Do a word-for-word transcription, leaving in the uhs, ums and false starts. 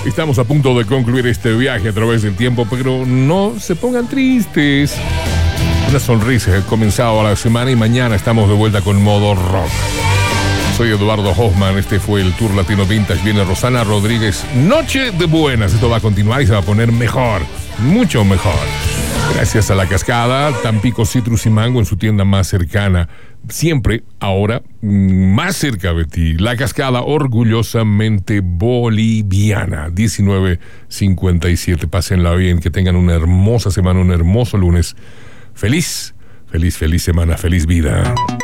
Estamos a punto de concluir este viaje a través del tiempo, pero no se pongan tristes. Una sonrisa, he comenzado la semana y mañana estamos de vuelta con modo rock. Soy Eduardo Hoffman, este fue el Tour Latino Vintage. Viene Rosana Rodríguez. Noche de buenas. Esto va a continuar y se va a poner mejor, mucho mejor. Gracias a La Cascada, Tampico Citrus y Mango en su tienda más cercana. Siempre, ahora, más cerca de ti. La Cascada, orgullosamente boliviana. diecinueve cincuenta y siete. Pásenla bien, que tengan una hermosa semana, un hermoso lunes. Feliz, feliz, feliz semana, feliz vida.